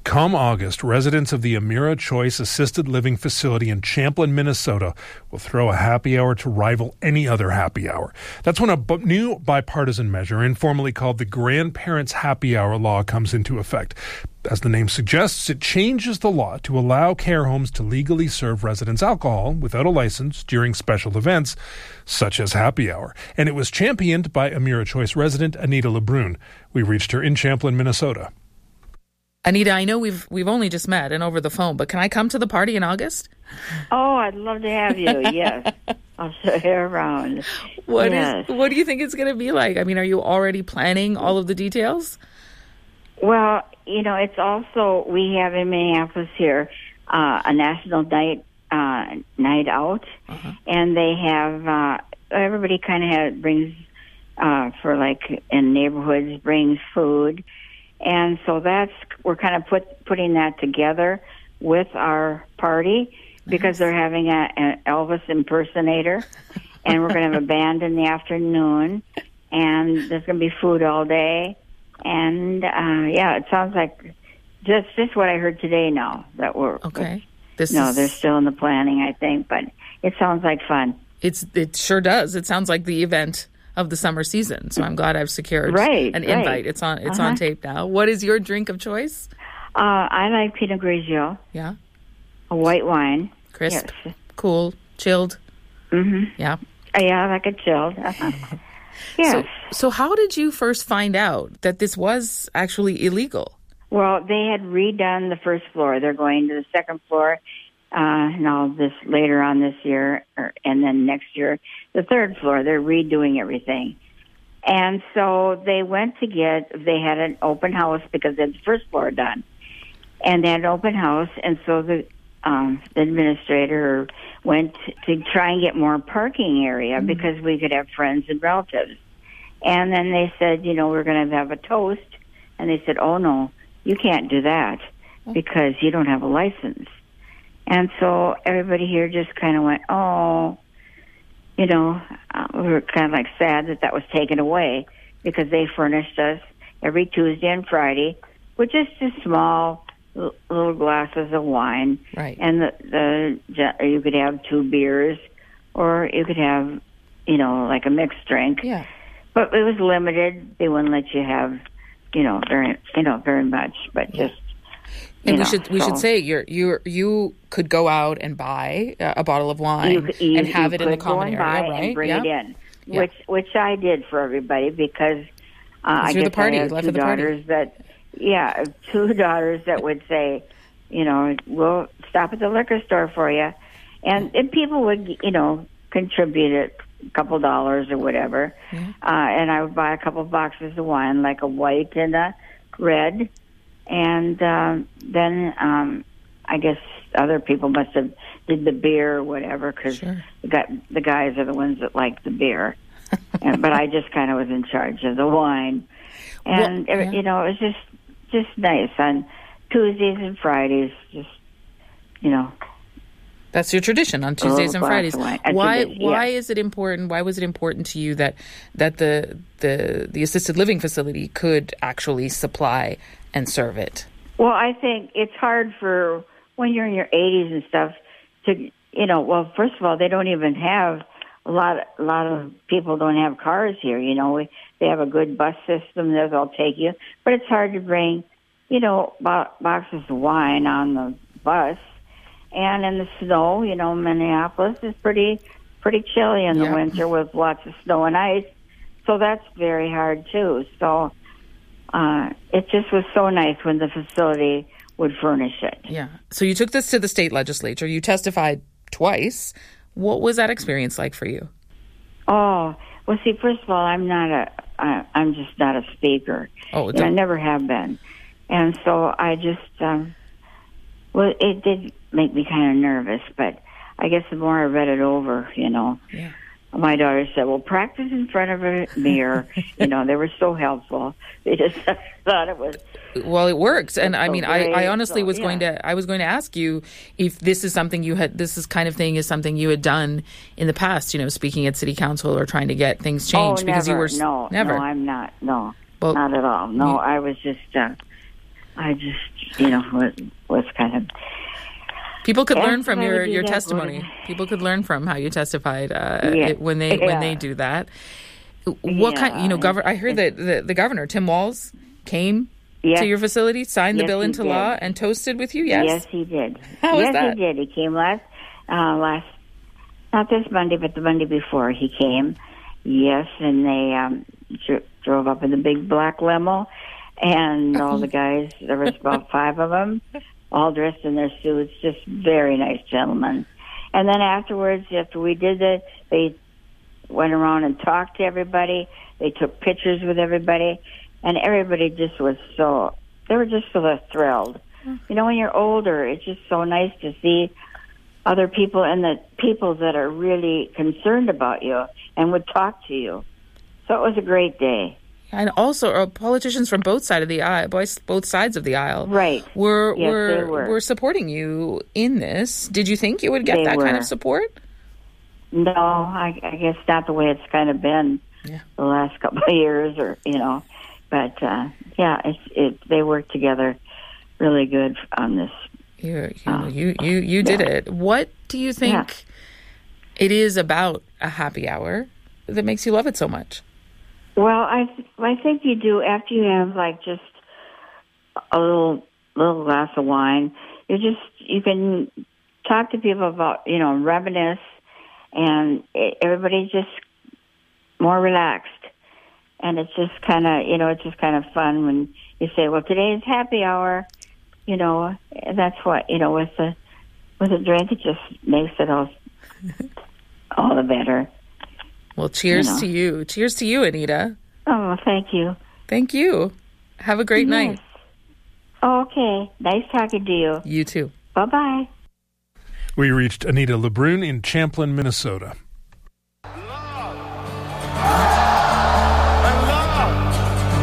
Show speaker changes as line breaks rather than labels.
Come August, residents of the Emera Choice Assisted Living Facility in Champlin, Minnesota will throw a happy hour to rival any other happy hour. That's when a new bipartisan measure, informally called the Grandparents' Happy Hour Law, comes into effect. As the name suggests, it changes the law to allow care homes to legally serve residents alcohol without a license during special events, such as happy hour. And it was championed by Emera Choice resident Anita Lebrun. We reached her in Champlin, Minnesota.
Anita, I know we've only just met and over the phone, but can I come to the party in August?
Oh, I'd love to have you. Yes, I'll show you around.
What do you think it's going to be like? I mean, are you already planning all of the details?
Well, it's also, we have in Minneapolis here a national night out, and they have everybody kind of brings for like in neighborhoods brings food. And so we're kind of putting that together with our party because they're having an Elvis impersonator, and we're going to have a band in the afternoon, and there's going to be food all day. And, it sounds like just what I heard today now that we're...
Okay.
They're still in the planning, I think, but it sounds like fun.
It sure does. It sounds like the event of the summer season. So I'm glad I've secured an invite. It's on tape now. What is your drink of choice?
I like Pinot Grigio.
Yeah.
A white wine.
Crisp, cool, chilled.
Mm-hmm.
Yeah.
Yeah, I like it chilled. Yes.
So how did you first find out that this was actually illegal?
Well, they had redone the first floor. They're going to the second floor. This later on this year, and then next year, the third floor. They're redoing everything. And so they they had an open house because they had the first floor done. And they had an open house, and so the administrator went to try and get more parking area because we could have friends and relatives. And then they said, we're going to have a toast. And they said, oh, no, you can't do that because you don't have a license. And so everybody here just kind of went, we were kind of like sad that was taken away because they furnished us every Tuesday and Friday with just small little glasses of wine.
Right.
And you could have 2 beers or you could have, like a mixed drink.
Yeah.
But it was limited. They wouldn't let you have, very much, but just...
And we should say you could go out and buy a bottle of wine and have it in the common area, right?
And bring it in, which I did for everybody because I guess I have 2 daughters that 2 daughters that would say, we'll stop at the liquor store for you, and people would contribute a couple dollars or whatever, and I would buy a couple boxes of wine, like a white and a red. And then I guess other people must have did the beer or whatever because the guys are the ones that like the beer. But I just kind of was in charge of the wine. And, it was just nice on Tuesdays and Fridays,
That's your tradition on Tuesdays and Fridays. Why is it important? Why was it important to you that the assisted living facility could actually supply and serve it?
Well, I think it's hard for when you're in your 80s and stuff to, first of all, they don't even have a lot of people don't have cars here. They have a good bus system that they'll take you, but it's hard to bring, boxes of wine on the bus. And in the snow, Minneapolis is pretty chilly in the winter with lots of snow and ice. So that's very hard too. So it just was so nice when the facility would furnish it.
Yeah. So you took this to the state legislature. You testified twice. What was that experience like for you?
Oh, well, see, first of all, I'm just not a speaker.
Oh,
I never have been. And so I just, it did make me kind of nervous, but I guess the more I read it over, my daughter said, well, practice in front of a mirror. They were so helpful. They just thought it was...
Well, it works. And I mean, I honestly was going to ask you if this is something this kind of thing is something you had done in the past, speaking at city council or trying to get things changed.
Oh,
because
never.
You were
never. No, I'm not. No, well, not at all. No, I was just, I just, was kind of...
People could learn from your testimony. People could learn from how you testified when they do that. What kind? I heard that the governor, Tim Walz, came to your facility, signed the bill into law, and toasted with you.
Yes, he did.
How was that?
Yes, he did. He came last, not this Monday, but the Monday before. He came. Yes, and they drove up in the big black limo, and all the guys. There was about 5 of them. All dressed in their suits, just very nice gentlemen. And then afterwards, after we did it, they went around and talked to everybody. They took pictures with everybody, and everybody just they were just so thrilled. When you're older, it's just so nice to see other people and the people that are really concerned about you and would talk to you. So it was a great day.
And also, politicians from both sides of the aisle,
right,
were supporting you in this. Did you think you would get kind of support?
No, I guess not the way it's kind of been the last couple of years, But they worked together really good on this.
You did it. What do you think it is about a happy hour that makes you love it so much?
Well, I think you do after you have just a little glass of wine. You can talk to people about reminisce, and everybody's just more relaxed, and it's just kind of fun when you say, well, today is happy hour, that's what with a drink, it just makes it all the better.
Well, cheers to you. Cheers to you, Anita.
Oh, thank you.
Thank you. Have a great night.
Okay. Nice talking to you.
You too.
Bye-bye.
We reached Anita LeBrun in Champlin, Minnesota.